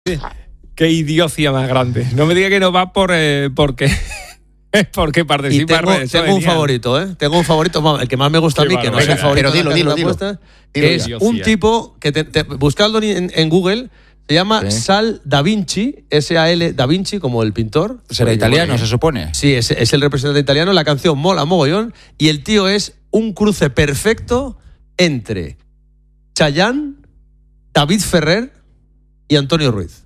Qué idiocia más grande. No me diga que no va porque participa en redes. Tengo un favorito, ¿eh? Tengo un favorito, el que más me gusta a mí, que no es el favorito. Pero dilo. Es un tipo que buscadlo en Google. Se llama Sal Da Vinci, S-A-L Da Vinci, como el pintor. Será italiano, se supone. Sí, es el representante italiano. La canción mola mogollón. Y el tío es un cruce perfecto entre Chayanne, David Ferrer y Antonio Ruiz.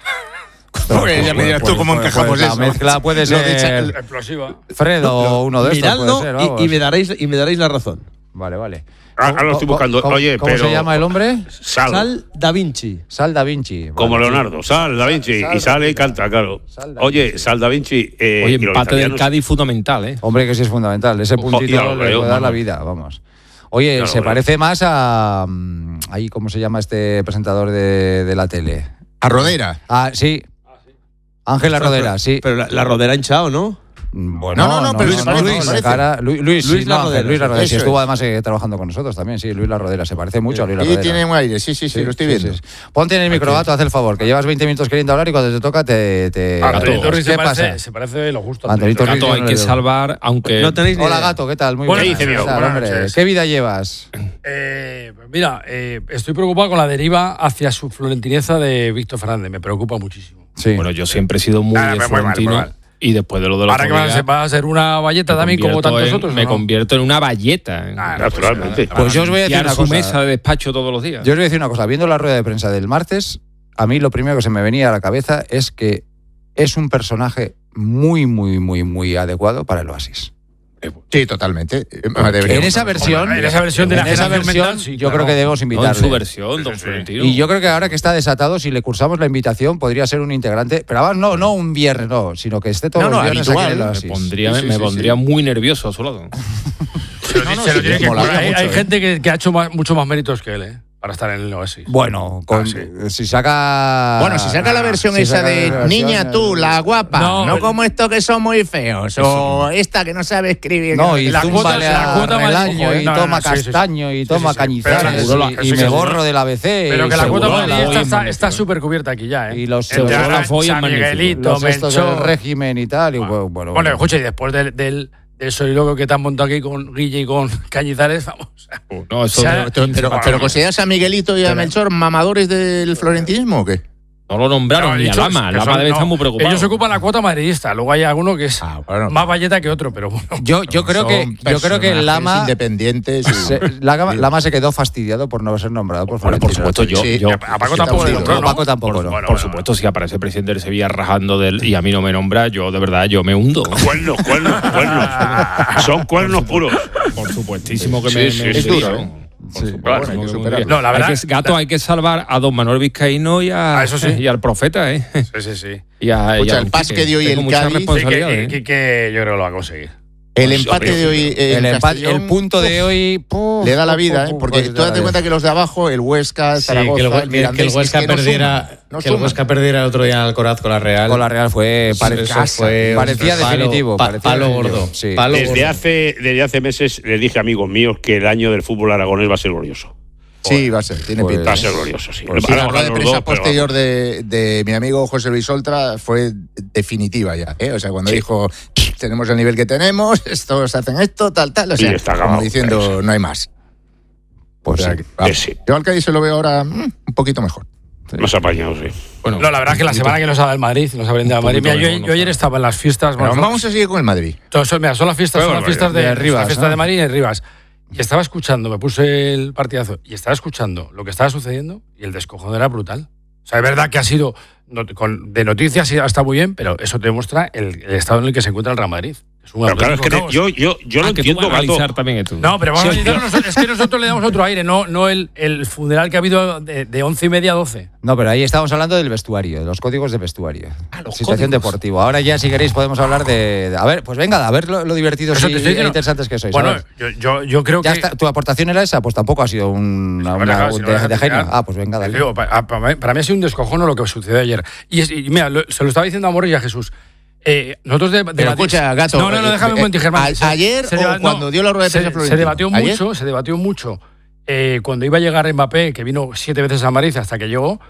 Pues ya me dirás tú cómo encajamos eso. La mezcla puede ser explosiva. Fredo o uno de estos. Miradlo Puede ser, y me daréis la razón. Vale. Ahora lo estoy buscando. Oye, ¿Cómo se llama el hombre? Sal Da Vinci. Sal Da Vinci. Vale, Como Leonardo. Sal Da Vinci. Y sale y canta, claro. Oye, Sal Da Vinci. Oye, empate del Cádiz fundamental, ¿eh? Hombre, que sí es fundamental. Ese puntito le puede dar la vida, vamos. Oye, se parece más a... ahí, ¿cómo se llama este presentador de la tele? A Rodera. Ah, sí. Ángel La Rodera, sí. Pero la Rodera hinchado, ¿no? Bueno, no, pero Luis La Rodera, sí, estuvo además trabajando con nosotros también, sí, Luis La Rodera, se parece mucho a Luis La Rodera. Y tiene un aire, sí, lo estoy viendo. Sí. Ponte en el microgato, haz el favor, que llevas 20 minutos queriendo hablar y cuando te toca Antonito Ruiz ¿Qué pasa? se parece lo justo. Antonito Ruiz, Gato, hay que salvar, aunque... No tenéis ni Hola, idea. Gato, ¿qué tal? Muy Buenas bien. noches. ¿Qué vida llevas? Mira, estoy preocupado con la deriva hacia su florentineza de Víctor Fernández, me preocupa muchísimo. Sí. Bueno, yo siempre he sido muy de Florentino. Muy mal. Y después de lo de los Ahora que va a ser una valleta también como tantos otros. Me convierto en una valleta. Naturalmente. Pues yo os voy a decir una su cosa. mesa de despacho todos los días. Yo os voy a decir una cosa. Viendo la rueda de prensa del martes, a mí lo primero que se me venía a la cabeza es que es un personaje muy adecuado para el Oasis. Sí, totalmente. En esa versión de la generación mental, sí, yo claro. creo que debemos No, en invitarle. su versión, don Florentino. Y yo creo que ahora que está desatado, si le cursamos la invitación, podría ser un integrante, pero además no un viernes, sino que esté todos los viernes aquí en el Oasis. Me pondría muy nervioso a su lado. Hay gente que ha hecho mucho más méritos que él, para estar en el Oasis. Bueno, si saca la versión esa de niña tú, la guapa, no como estos que son muy feos, o esta que no sabe escribir. No, y la zúmbale cuota a Relaño, y toma castaño, y toma Cañizares, y me borro del ABC. Pero que la cuota madridista está súper cubierta aquí ya, Y los San Miguelito, los estos del Melchor. régimen y tal. Y Bueno, escucha, y después del Soy Loco que te han montado aquí con Guille y con Cañizares, vamos. No, eso Pero ¿consideras a Miguelito y a Melchor mamadores del florentinismo o qué? no lo nombraron ni a Lama. Lama debe estar muy preocupado. Ellos ocupan la cuota madridista. Luego hay alguno que es más valleta que otro, pero bueno. Yo creo que Lama independientes. Lama se quedó fastidiado por no ser nombrado por Bueno, por Florentino. supuesto, A Paco tampoco le nombró, ¿no? Paco tampoco, ¿no? Por supuesto, si aparece el presidente del Sevilla rajando de él y a mí no me nombra, yo de verdad me hundo. Cuernos. Son cuernos puros. Por supuestísimo que me es duro, No, la verdad, Gato, hay que salvar a don Manuel Vizcaíno y al profeta, ¿eh? Sí. Y a el pas que dio hoy el mucha Cádiz, responsabilidad, que yo creo que lo va a conseguir. El empate de hoy El punto de hoy le da la vida, porque tú date cuenta que los de abajo, el Huesca, Zaragoza, que el Huesca perdiera el otro día en Alcoraz con la Real. Con la Real parecía definitivo. Palo gordo. Sí. Desde hace meses les dije a amigos míos que el año del fútbol aragonés va a ser glorioso. Sí, va a ser, tiene pinta. Va a ser glorioso, sí. La rueda de prensa posterior de mi amigo José Luis Oltra fue definitiva ya, ¿eh? O sea, cuando dijo, tenemos el nivel que tenemos, estos hacen esto, tal, o sea, está como acabado, diciendo, no hay más. Pues o sea, sí. Yo al Cádiz se lo veo ahora un poquito mejor. Más apañado, sí. Bueno, la verdad es que la semana que nos ha dado el Madrid, nos ha brindado el Madrid. Mira, yo ayer estaba en las fiestas. Pero vamos a seguir con el Madrid. Son las fiestas de Rivas, la fiesta de Madrid y de Rivas. Y estaba escuchando, me puse el partidazo, y estaba escuchando lo que estaba sucediendo y el descojón era brutal. O sea, es verdad que ha sido, de noticias está muy bien, pero eso te demuestra el estado en el que se encuentra el Real Madrid. Pero claro, es que yo lo entiendo, Gato. también tú. No, pero vamos a analizarlo nosotros. Es que nosotros le damos otro aire, no el funeral que ha habido de 11:30 a 12. No, pero ahí estábamos hablando del vestuario, de los códigos de vestuario. Situación deportiva. Ahora ya, si queréis, podemos hablar de... A ver, pues venga, a ver lo divertidos y interesantes que sois. Bueno, yo creo ya que... está, ¿tu aportación era esa? Pues tampoco ha sido una de genio. Ah, pues venga, dale. Para mí ha sido un descojono lo que sucedió ayer. Y mira, se lo estaba diciendo a Morris y a Jesús. Nosotros pero escucha, Gato. No, déjame un momento, Germán. Ayer cuando dio la rueda de prensa Florentino. Se debatió mucho cuando iba a llegar Mbappé, que vino 7 veces a Madrid hasta que llegó,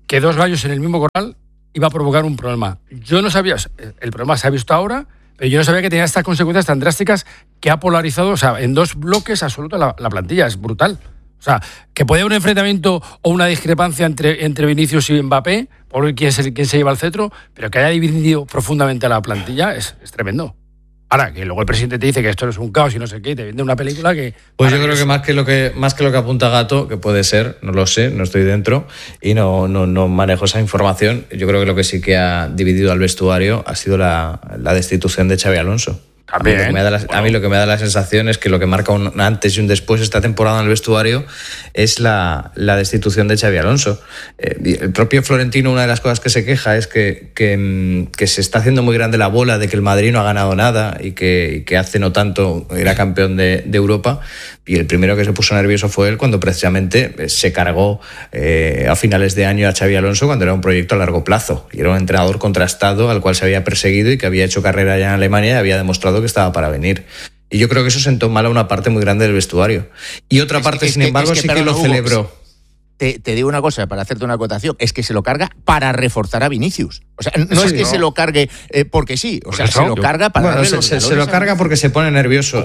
que 2 gallos en el mismo corral iba a provocar un problema. Yo no sabía, el problema se ha visto ahora, pero yo no sabía que tenía estas consecuencias tan drásticas que ha polarizado, o sea, en 2 bloques absolutos la plantilla. Es brutal. O sea, que puede haber un enfrentamiento o una discrepancia entre Vinicius y Mbappé, por ver quién se lleva el cetro, pero que haya dividido profundamente a la plantilla es tremendo. Ahora, que luego el presidente te dice que esto no es un caos y no sé qué, y te vende una película que... Pues yo creo que más que lo que apunta Gato, que puede ser, no lo sé, no estoy dentro y no manejo esa información, yo creo que lo que sí que ha dividido al vestuario ha sido la destitución de Xabi Alonso. A mí lo que me da la sensación es que lo que marca un antes y un después esta temporada en el vestuario es la destitución de Xabi Alonso. El propio Florentino, una de las cosas que se queja es que se está haciendo muy grande la bola de que el Madrid no ha ganado nada y que hace no tanto era campeón de Europa, y el primero que se puso nervioso fue él cuando precisamente se cargó a finales de año a Xabi Alonso cuando era un proyecto a largo plazo y era un entrenador contrastado al cual se había perseguido y que había hecho carrera ya en Alemania y había demostrado que estaba para venir. Y yo creo que eso sentó mal a una parte muy grande del vestuario. Y otra parte, sin embargo, sí que lo celebró. Te digo una cosa, para hacerte una acotación, es que se lo carga para reforzar a Vinicius. O sea, no es que se lo cargue porque sí, o sea, se lo carga para darle los se lo carga porque se pone nervioso.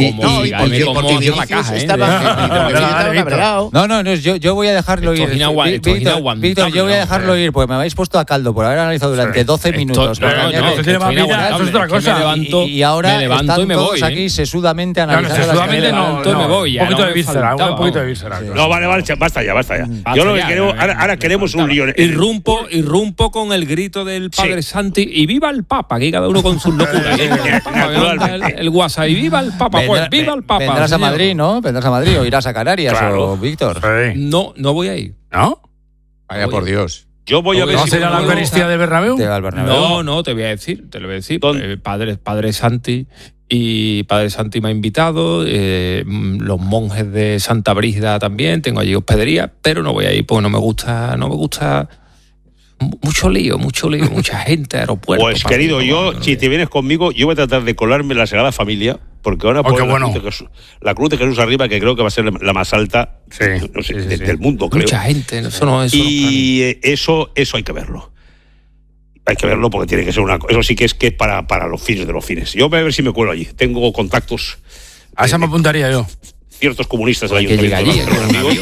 Yo voy a dejarlo ir. Víctor, yo voy a dejarlo ir, porque me habéis puesto a caldo por haber analizado durante 12 minutos. Eso es otra cosa. Y ahora están todos aquí sesudamente analizando. Me levanto y me voy. Un poquito de víscera. No, vale, basta ya. Yo lo que queremos, ahora queremos un lío. Irrumpo con el grito del padre Santi y viva el Papa, aquí cada uno con sus locuras. El WhatsApp y viva el Papa, pues viva el Papa. Vendrás a Madrid, ¿no? Vendrás a Madrid o irás a Canarias, claro. O Víctor. Sí. No voy a ir. ¿No? Vaya por Dios. Yo voy a ver si será la Eucaristía del Bernabéu. No, te lo voy a decir. Padre Santi. Y Padre Santi me ha invitado, los monjes de Santa Brígida también, tengo allí hospedería, pero no voy a ir porque no me gusta mucho lío, mucha gente, aeropuerto. Pues querido, si te vienes conmigo, yo voy a tratar de colarme en la Sagrada Familia, porque van a poner la cruz de Jesús arriba, que creo que va a ser la más alta del mundo, creo. Mucha gente, eso no es. Y eso hay que verlo. Hay que verlo porque tiene que ser eso sí que es para los fines de los fines. Yo voy a ver si me cuelo allí. Tengo contactos. A esa me apuntaría yo. Ciertos comunistas del ayuntamiento.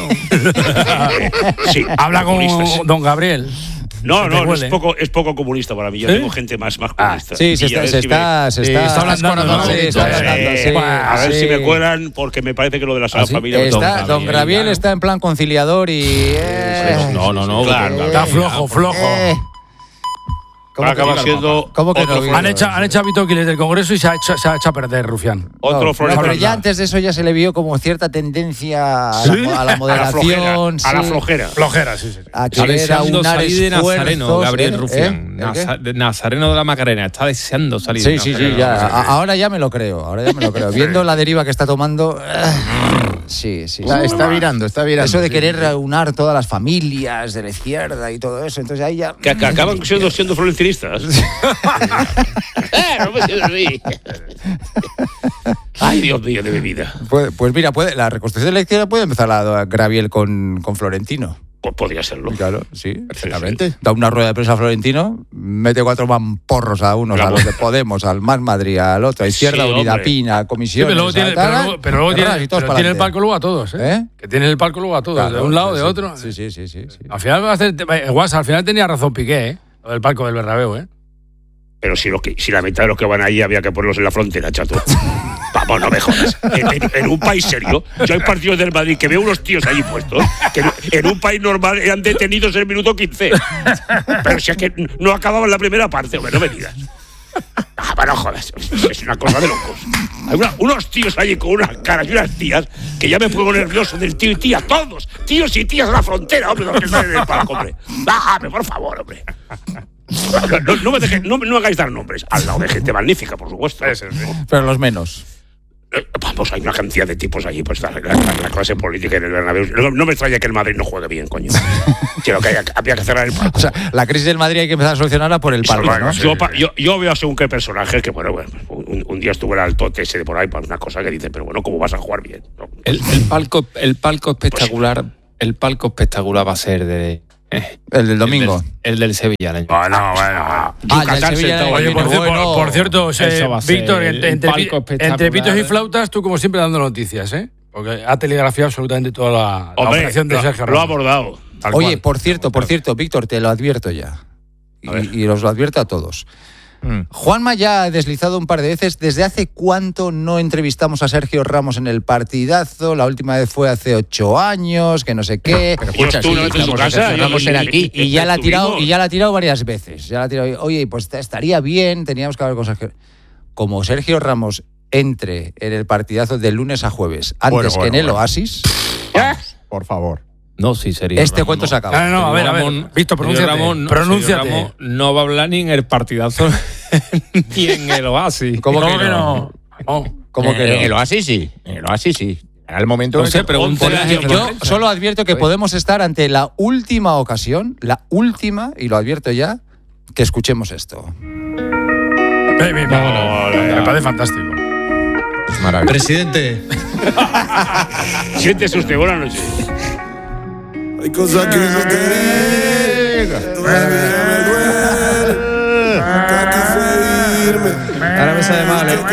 Sí, habla con don Gabriel. No, es poco comunista para mí. Yo tengo gente más comunista. Sí, se está hablando. A ver si me cuelan, porque me parece que lo de la Sagrada Familia. Don Gabriel está en plan conciliador y. No. Claro, está flojo. Acaba siendo. ¿Cómo que no? Han hecho a Vitoquiles del Congreso y se ha hecho a perder, Rufián. Pero ya antes de eso ya se le vio como cierta tendencia a la moderación. A la flojera. Sí. A que era un salir de Nazareno, Gabriel Rufián. Nazareno de la Macarena. Está deseando salir de Nazareno. Sí, ya. Ahora ya me lo creo. Viendo la deriva que está tomando. Sí. Está virando. Eso de querer reunir todas las familias de la izquierda y todo eso. Entonces ahí ya. Que acaban siendo florentinistas. No me siento así. Ay, Dios mío, de mi vida. Pues mira, la reconstrucción de la izquierda puede empezar a Graviel con Florentino. Pues podría serlo. Claro, sí, perfectamente. Da una rueda de prensa a Florentino, mete 4 mamporros a unos, a los de Podemos, al Más Madrid, al otro, a Izquierda Unida, Pina, Comisiones. Pero luego tiene el palco luego a todos, ¿eh? Que tiene el palco luego a todos, claro, de un lado, de otro. Sí. Al final va a hacer. Al final tenía razón Piqué, ¿eh? Lo del palco del Bernabéu, ¿eh? Pero si la mitad de los que van ahí había que ponerlos en la frontera, chato. Vamos, no me jodas. En un país serio, yo hay partidos del Madrid que veo unos tíos allí puestos que en un país normal eran detenidos en el minuto 15. Pero si es que no acababan la primera parte, hombre, no me digas. No jodas, es una cosa de locos. Hay unos tíos allí con unas caras y unas tías que ya me pongo nervioso del tío y tía, todos, tíos y tías a la frontera, hombre, los que salen del palco, hombre. Dame, por favor, hombre. No me hagáis dar nombres. Al lado de gente magnífica, por supuesto. Pero los menos. Vamos, hay una cantidad de tipos allí, pues la clase política en el Bernabéu. No me extraña que el Madrid no juegue bien, coño. Quiero que había que cerrar el palco. O sea, la crisis del Madrid hay que empezar a solucionarla por el palco, ¿no? Yo veo según qué personajes que, bueno, un día estuvo el altote ese de por ahí para una cosa que dice, pero bueno, ¿cómo vas a jugar bien? ¿No? El palco espectacular va a ser El del domingo. El del Sevilla. Bueno. Yucatán sentado. Oye, Bueno. por cierto, Eso va a ser Víctor, un palco espectacular. entre pitos y flautas, tú como siempre dando noticias, ¿eh? Porque ha telegrafiado absolutamente toda la Hombre, operación de Sergio lo ha Ramos. abordado. Tal Oye, cual. por cierto, Víctor, te lo advierto ya. Y os lo advierto a todos. Mm. Juanma ya ha deslizado un par de veces. ¿Desde hace cuánto no entrevistamos a Sergio Ramos en el partidazo? La última vez fue hace 8 años, que no sé qué. Pero Y estuvo una vez en su casa. Ramos era aquí. Y ya la ha tirado, estuvimos. varias veces. Ya la ha tirado. Oye, pues estaría bien, teníamos que hablar con Sergio. Como Sergio Ramos entre en el partidazo de lunes a jueves, antes que en el Oasis, Por favor. No, sí, sería. este cuento se acaba. No, a ver, Víctor, pronúnciate. Ramón no va a hablar ni en el partidazo ni en el Oasis. ¿Cómo que no? ¿Cómo que no? En el Oasis sí. En el Oasis sí. Era el momento No en sé, que- pregúntale a Sergio. Yo solo advierto que podemos estar ante la última ocasión, y lo advierto ya, que escuchemos esto. Me parece fantástico. Es maravilloso. Presidente, Siéntese usted, buenas noches. Hay cosas que no te digo, todavía me duele. Nunca quise irme. ahora me sabe mal, ¿eh?